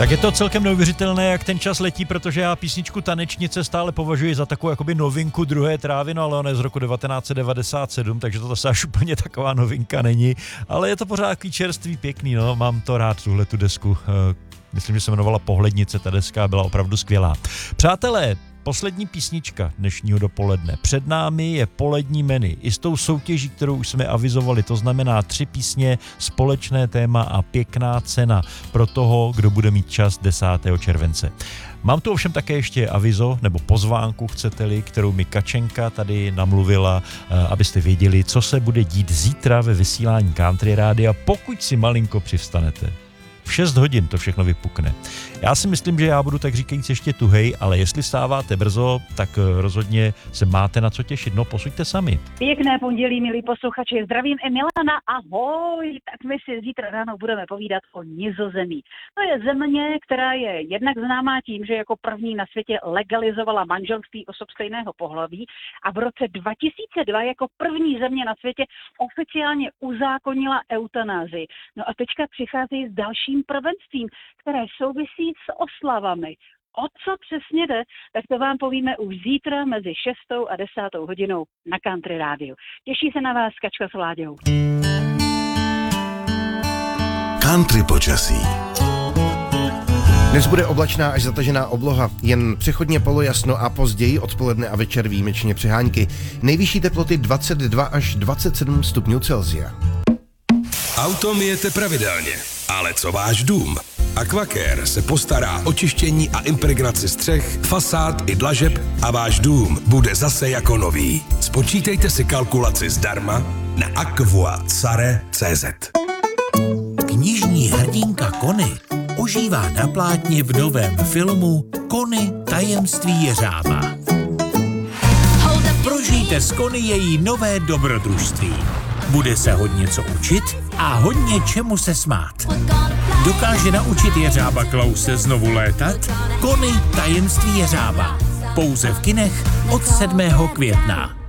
Tak je to celkem neuvěřitelné, jak ten čas letí, protože já písničku Tanečnice stále považuji za takovou jakoby novinku druhé trávy, no ale ona je z roku 1997, takže to zase až úplně taková novinka není, ale je to pořád takový čerstvý, pěkný, no, mám to rád, tu desku. Myslím, že se jmenovala Pohlednice, ta deska byla opravdu skvělá. Přátelé, poslední písnička dnešního dopoledne. Před námi je polední menu. I s tou soutěží, kterou už jsme avizovali, to znamená 3 písně, společné téma a pěkná cena pro toho, kdo bude mít čas 10. července. Mám tu ovšem také ještě avizo, nebo pozvánku, chcete-li, kterou mi Kačenka tady namluvila, abyste věděli, co se bude dít zítra ve vysílání Country Rádia, pokud si malinko přivstanete. V 6 hodin to všechno vypukne. Já si myslím, že já budu tak říkajíc ještě tuhej, ale jestli stáváte brzo, tak rozhodně se máte na co těšit. No, posuďte sami. Pěkné pondělí, milí posluchači. Zdravím i Milana. Ahoj! Tak my si zítra ráno budeme povídat o Nizozemí. To je země, která je jednak známá tím, že jako první na světě legalizovala manželství osob stejného pohlaví a v roce 2002 jako první země na světě oficiálně uzákonila eutanázii. No a teďka přichází s dalším prvenstvím, které souvisí s oslavami. O co přesně jde, tak to vám povíme už zítra mezi 6. a 10. hodinou na Country Rádiu. Těší se na vás Kačka s Vláďou. Country počasí. Dnes bude oblačná až zatažená obloha, jen přechodně polojasno a později odpoledne a večer výjimečně přehánky. Nejvyšší teploty 22 až 27 stupňů Celsia. Auto myjete pravidelně, ale co váš dům? Aquacare se postará o čištění a impregnaci střech, fasád i dlažeb a váš dům bude zase jako nový. Spočítejte si kalkulaci zdarma na aquacare.cz. Knižní hrdinka Connie ožívá na plátně v novém filmu Connie tajemství jeřába. Prožijte s Connie její nové dobrodružství. Bude se hodně co učit a hodně čemu se smát. Dokáže naučit jeřába Klause znovu létat? Connie tajemství jeřába. Pouze v kinech od 7. května.